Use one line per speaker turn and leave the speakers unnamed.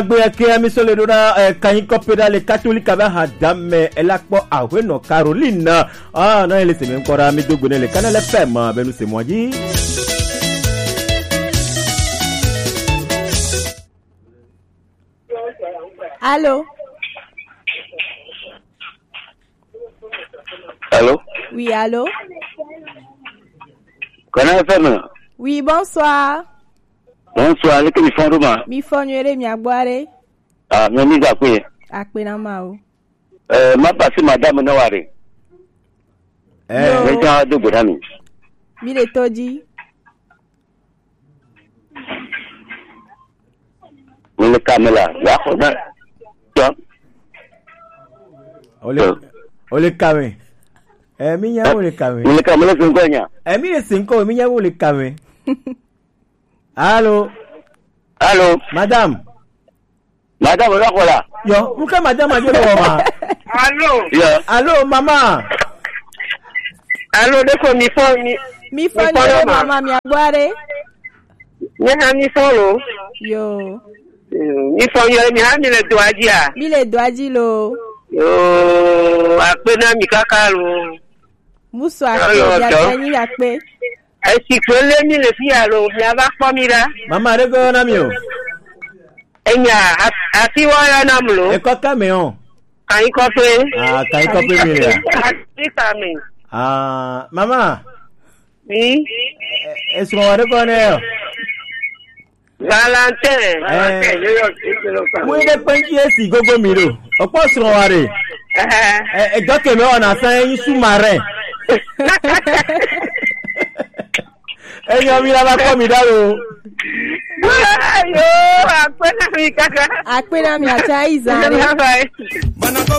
Agbe mi sole dona kayin kopeda le catholique aba hadame elakpo aweno Caroline non ele se me nkora mi dogbone le kanale fm benu se moji.
Allô?
Allô?
Oui, allô?
Canal FM?
Oui, bonsoir.
Bonsoir, les mi font roman.
Mi fonnuere mi agboare.
Ah, mi amiga akwe.
Akpe na ma o.
Ma passé madame Nawari. Les gens de Bourami.
Mi le toji.
Mi le Kamela. Ya kona.
Ole kame. Mi nya ole kame.
Mi le Kamela singonya.
Mi le sinko mi nya ole kame. Allô?
Allô?
Madame?
Madame, voilà.
Yo, pourquoi madame a dit le moment?
Allô? Yeah.
Allô, maman?
Allô, de
mi fonnuere mama mi agboare.
Nya mi follow.
Yo.
Mi fonnuere mi ha mi le doaji.
Mi le doaji lo.
Yo, akpena mi kakalo.
Muso akpe ya tani akpe.
Esi kwele mi le fi alo mi aba pomira.
Mama rego na mi o.
Enya ati wa ya na mlo.
E ko kame on.
Kan ko pe.
Ah, kan ko pe mi le.
Ati kame.
Ah, mama.
Oui.
Est-ce qu'on va reconnaître?
Valentin.
Oui, le penji esi gogo miro. Opo sro ware. Doke me on a san sous-marin. Eyan mi la ba ko mi daro.
Ayo, akpena mi kaka.
Akpe na mi acha izare.
Bye.